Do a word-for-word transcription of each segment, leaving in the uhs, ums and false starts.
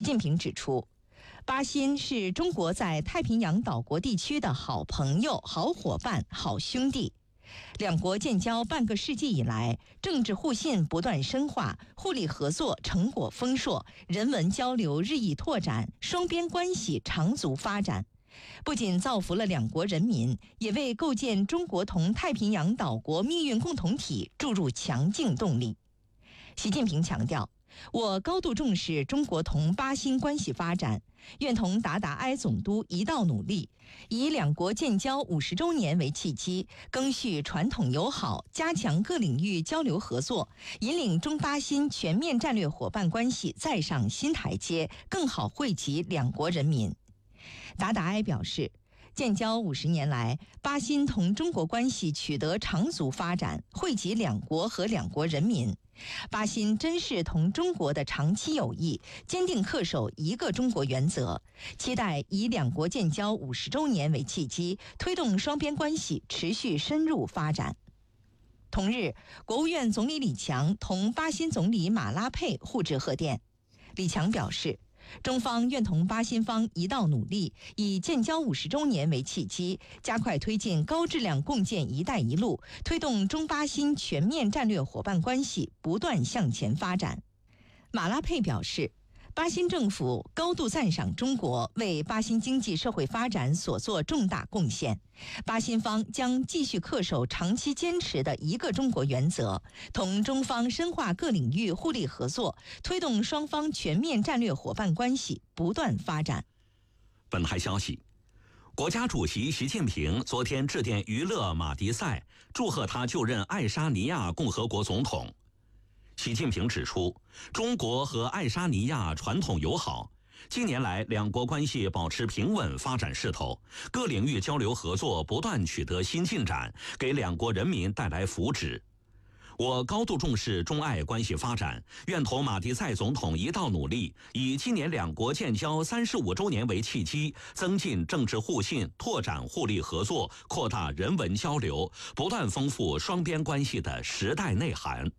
近平指出，巴新是中国在太平洋岛国地区的好朋友、好伙伴、好兄弟。两国建交半个世纪以来，政治互信不断深化，互利合作成果丰硕，人文交流日益拓展，双边关系长足发展。不仅造福了两国人民，也为构建中国同太平洋岛国命运共同体注入强劲动力。习近平强调，我高度重视中国同巴新关系发展，愿同达达埃总督一道努力，以两国建交五十周年为契机，赓续传统友好，加强各领域交流合作，引领中巴新全面战略伙伴关系再上新台阶，更好惠及两国人民。达达埃表示，建交五十年来，巴新同中国关系取得长足发展，惠及两国和两国人民。巴新珍视同中国的长期友谊，坚定恪守一个中国原则，期待以两国建交五十周年为契机，推动双边关系持续深入发展。同日，国务院总理李强同巴新总理马拉佩互致贺电。李强表示，中方愿同巴新方一道努力，以建交五十周年为契机，加快推进高质量共建“一带一路”，推动中巴新全面战略伙伴关系不断向前发展。马拉佩表示，巴新政府高度赞赏中国为巴新经济社会发展所做重大贡献，巴新方将继续恪守长期坚持的一个中国原则，同中方深化各领域互利合作，推动双方全面战略伙伴关系不断发展。 本台消息，国家主席习近平昨天致电娱乐马迪赛，祝贺他就任爱沙尼亚共和国总统。习近平指出，中国和爱沙尼亚传统友好，近年来两国关系保持平稳发展势头，各领域交流合作不断取得新进展，给两国人民带来福祉。我高度重视中爱关系发展，愿同马迪赛总统一道努力，以今年两国建交三十五周年为契机，增进政治互信，拓展互利合作，扩大人文交流，不断丰富双边关系的时代内涵。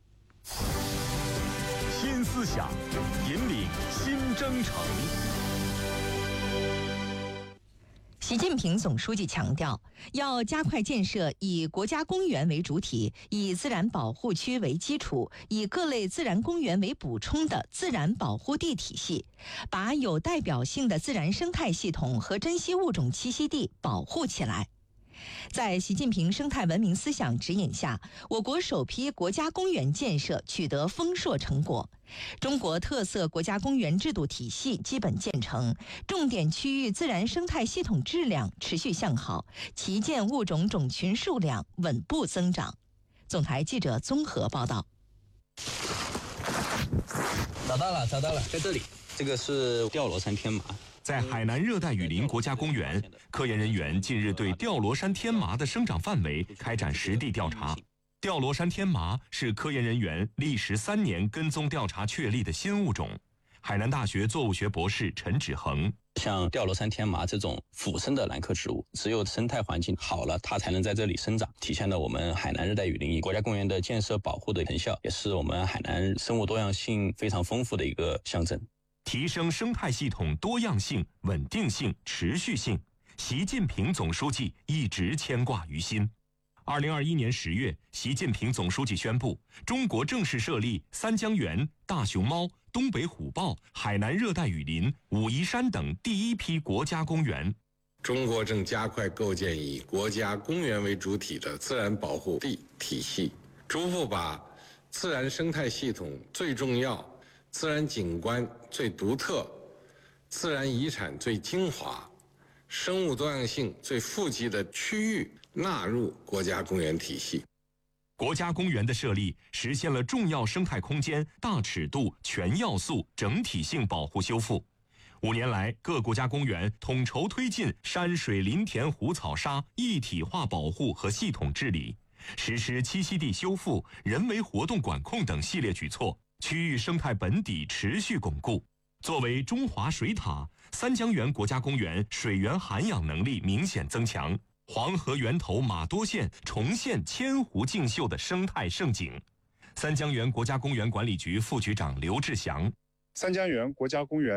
新思想，引领新征程。 习近平总书记强调，要加快建设以国家公园为主体、以自然保护区为基础、以各类自然公园为补充的自然保护地体系，把有代表性的自然生态系统和珍稀物种栖息地保护起来。在习近平生态文明思想指引下，我国首批国家公园建设取得丰硕成果，中国特色国家公园制度体系基本建成，重点区域自然生态系统质量持续向好，旗舰物种种群数量稳步增长。总台记者综合报道。 找到了，找到了，在这里，这个是吊罗山天麻。 在海南热带雨林国家公园，科研人员近日对吊罗山天麻的生长范围开展实地调查。吊罗山天麻是科研人员历时三年跟踪调查确立的新物种。海南大学作物学博士陈志恒， 像吊罗山天麻这种腐生的兰科植物，只有生态环境好了，它才能在这里生长，体现了我们海南热带雨林国家公园的建设保护的成效，也是我们海南生物多样性非常丰富的一个象征。 提升生态系统多样性、稳定性、持续性，习近平总书记一直牵挂于心。二零二一年十月，习近平总书记宣布，中国正式设立三江源、大熊猫、东北虎豹、海南热带雨林、武夷山等第一批国家公园。 中国正加快构建以国家公园为主体的自然保护地体系，逐步把自然生态系统最重要、自然景观最独特、自然遗产最精华、生物多样性最富集的区域纳入国家公园体系。 国家公园的设立实现了重要生态空间大尺度、全要素、整体性保护修复。五年来，各国家公园统筹推进山水林田湖草沙一体化保护和系统治理，实施栖息地修复、人为活动管控等系列举措，区域生态本底持续巩固。作为中华水塔，三江源国家公园水源涵养能力明显增强，黄河源头马多县重现千湖竞秀的生态盛景。三江源国家公园管理局副局长刘志祥， 三江源国家公园